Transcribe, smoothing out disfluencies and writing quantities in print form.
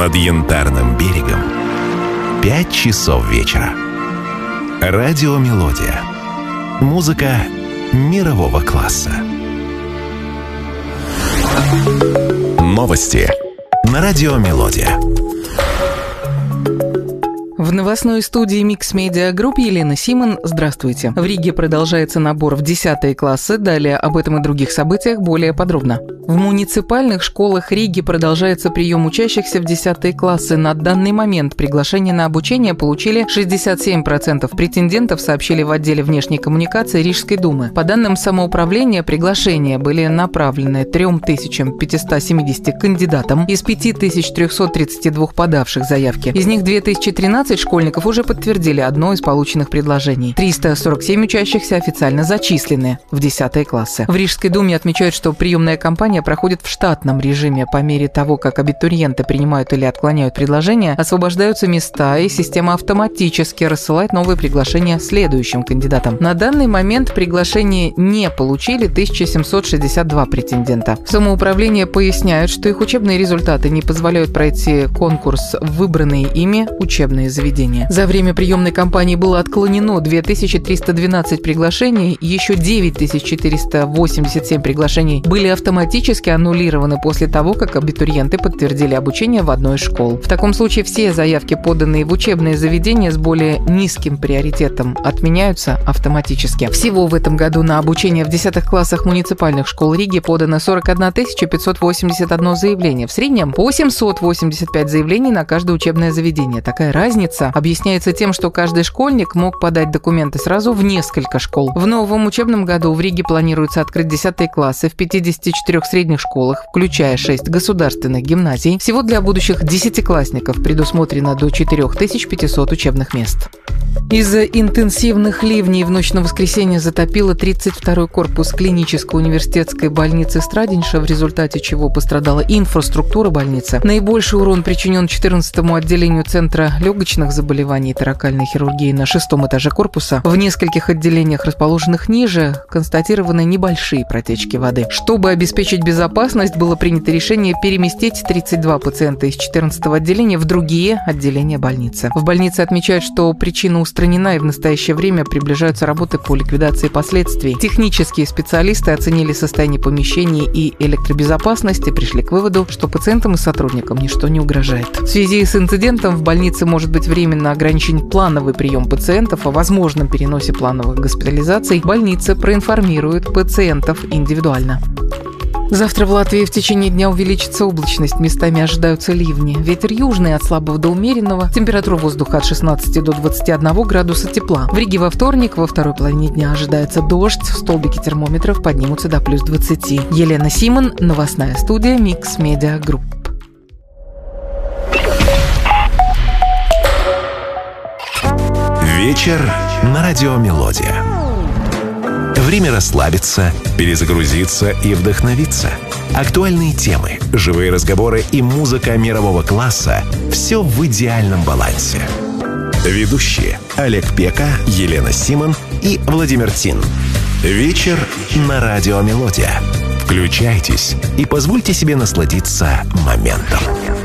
над Янтарным берегом 5 часов вечера. Радио «Мелодия». Музыка мирового класса. Новости на радио «Мелодия». В новостной студии Mix Media Group Елена Симон. Здравствуйте. В Риге продолжается набор в 10 классы. Далее об этом и других событиях более подробно. В муниципальных школах Риги продолжается прием учащихся в 10 классы. На данный момент приглашение на обучение получили 67% претендентов, сообщили в отделе внешней коммуникации Рижской думы. По данным самоуправления, приглашения были направлены 3570 кандидатам из 5332 подавших заявки. Из них 2013 школьников уже подтвердили одно из полученных предложений. 347 учащихся официально зачислены в 10 классы. В Рижской думе отмечают, что приемная кампания проходит в штатном режиме. По мере того, как абитуриенты принимают или отклоняют предложения, освобождаются места, и система автоматически рассылает новые приглашения следующим кандидатам. На данный момент приглашение не получили 1762 претендента. В самоуправлении поясняют, что их учебные результаты не позволяют пройти конкурс в выбранные ими учебные заведения. За время приемной кампании было отклонено 2312 приглашений, еще 9487 приглашений были автоматически аннулированы после того, как абитуриенты подтвердили обучение в одной из школ. В таком случае все заявки, поданные в учебные заведения с более низким приоритетом, отменяются автоматически. Всего в этом году на обучение в 10 классах муниципальных школ Риги подано 41 581 заявление. В среднем по 785 заявлений на каждое учебное заведение. Такая разница объясняется тем, что каждый школьник мог подать документы сразу в несколько школ. В новом учебном году в Риге планируется открыть 10 классы в 54 средних школах, включая 6 государственных гимназий. Всего для будущих 10-классников предусмотрено до 4500 учебных мест. Из-за интенсивных ливней в ночь на воскресенье затопило 32-й корпус клинической университетской больницы Страдинша, в результате чего пострадала инфраструктура больницы. Наибольший урон причинен 14-му отделению Центра легочных заболеваний и торакальной хирургии на 6-м этаже корпуса. В нескольких отделениях, расположенных ниже, констатированы небольшие протечки воды. Чтобы обеспечить безопасность, было принято решение переместить 32 пациента из 14-го отделения в другие отделения больницы. В больнице отмечают, что причина устранена, и в настоящее время приближаются работы по ликвидации последствий. Технические специалисты оценили состояние помещений и электробезопасность и пришли к выводу, что пациентам и сотрудникам ничто не угрожает. В связи с инцидентом в больнице может быть временно ограничен плановый прием пациентов. О возможном переносе плановых госпитализаций больница проинформирует пациентов индивидуально. Завтра в Латвии в течение дня увеличится облачность, местами ожидаются ливни. Ветер южный от слабого до умеренного, температура воздуха от 16 до 21 градуса тепла. В Риге во вторник, во второй половине дня ожидается дождь, столбики термометров поднимутся до плюс 20. Елена Симон, новостная студия Mix Media Group. Вечер на радио «Мелодия». Время расслабиться, перезагрузиться и вдохновиться. Актуальные темы, живые разговоры и музыка мирового класса – все в идеальном балансе. Ведущие Олег Пека, Елена Симон и Владимир Тин. Вечер на радио «Мелодия». Включайтесь и позвольте себе насладиться моментом.